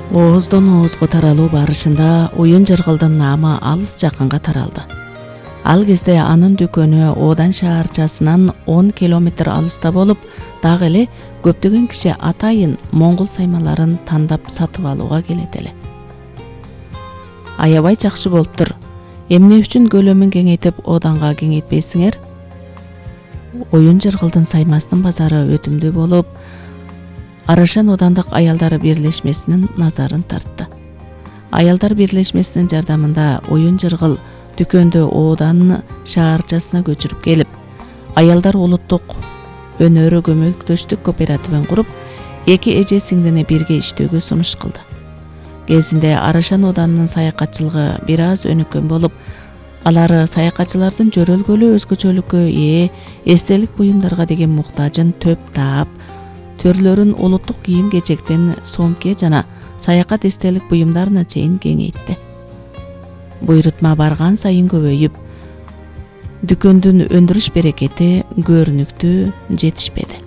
Ооздон оозго таралуу барышында Оюн Жыргылдын наамы алыс жакынга таралды. Ал кезде анын дүкөнү Одан шаарчасынан 10 километр алыста болуп, дагы эле көптөгөн киши атайын моңгол саймаларын тандап сатып алууга келет эле. Аябай жакшы болуптур. Эмне үчүн көлөмүн кеңейтип Оданга кеңейтпейсиңер? Оюн Жыргылдын саймасынын базары өтүмдүү болуп, Арашан Одандык аялдар бирлешмесинин назарын тартты. Аялдар бирлешмесинин жардамында Оюн Жыргыл дүкөндү Одан шаарчасына көчүрүп келип, аялдар улуттук өнөрү көмөктөштүк кооперативин куруп, эки эже сиңдини бирге иштөөгө сунуш кылды. Кезинде Арашан Оданынын саякатчылыгы бир аз өнүккөн болуп, алар саякатчылардын жөрөлгөлүү өзгөчөлүккө ээ эстелик буюмдарга деген муктажын төп таап, төрлөрүн улуттук кийим-кечектен сомке жана саякат эстелик буюмдарына чейин кеңейтти. Буйрутма барган сайын көбөйүп, дүкөндүн өндүрүш берекети көрүнүктүү жетишпеди.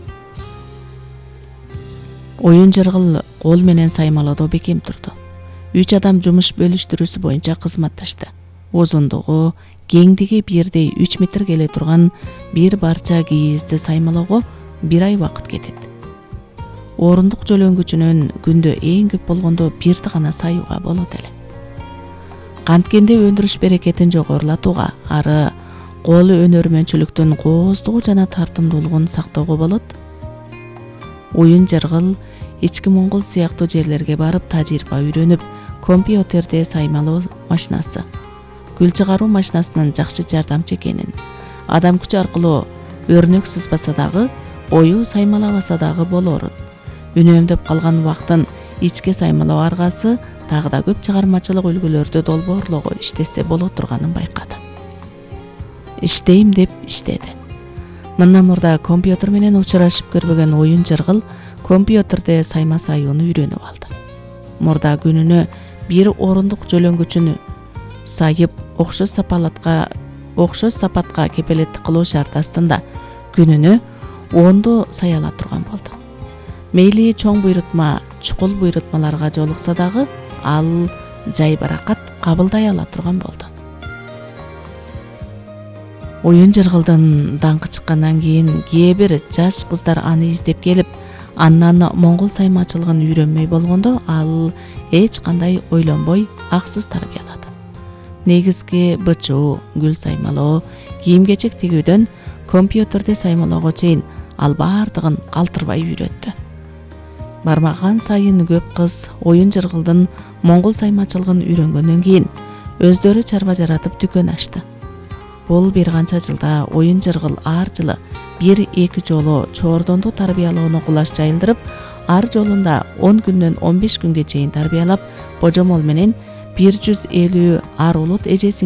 Оюн Жыргыл кол менен саймалоодо бекем турду. 3 адам жумуш бөлүштүрүүсү боюнча кызматташты. Узундугу, кеңдиги бирдей 3 метр келе турган бир барча кийизди саймалоого 1 ай убакыт кетет. Орундук жөлөнгүчүнөн күндө эң көп болгондо 1 гана саюуга болот эле. Канткенде өндүрүш берекетин жогорулатууга, ары кол өнөрмөнчүлүктүн кооздугу жана тартымдуулугун сактоого болот. Оюн Жыргыл ички Моңгол сыяктуу жерлерге барып тажрыйба үйрөнүп, компьютерде саймалоо машинасы, гүл чыгаруу машинасынын жакшы жардамчы экенин, адам күчү аркылуу өрнөк сызбаса дагы, ою саймалабаса дагы болорун, үнөмдөп калган убактын ичке саймалоо аргасы дагы да көп чыгармачылык үлгүлөрдү долбоорлоого иштесе боло турганын байкады. Иштейм деп иштеди. Мындан мурда компьютер менен учурашып көрбөгөн Оюн Жыргыл компьютерде сайма саюуну үйрөнүп алды. Мурда күнүнө бир орундук жөлөнгүчүнү сайып, окшош сапатка кепелеттик кылуу шарт астында күнүнө 10 сая ала турган болду. Мейли чоң буйрутма, чукул буйрутмаларга жолукса дагы, ал жай баракат кабылдай ала турган болду. Оюн Жыргылдын даңкы чыккандан кийин кээ бир жаш кыздар аны издеп келип, андан моңгол саймачылыгын үйрөнмөй болгондо, ал эч кандай ойлонбой аксыз тарбиялады. Негизги бычуу, гүл саймалоо, кийим-кечек тигүүдөн компьютерде саймалоого чейин ал бардыгын калтырбай үйрөттү. Бармаган сайын көп кыз Оюн Жыргылдын моңгол саймачылыгын үйрөнгөндөн кийин өздөрү чарба жаратып дүкөн ачты. Бул бир канча жылда Оюн Жыргыл ар жылы 1-2 жолу чоордонду тарбиялоону кулаш жайылдырып, ар жолунда 10 күндөн 15 күнгө чейин тарбиялап, божомол менен 150 ар улут эжеси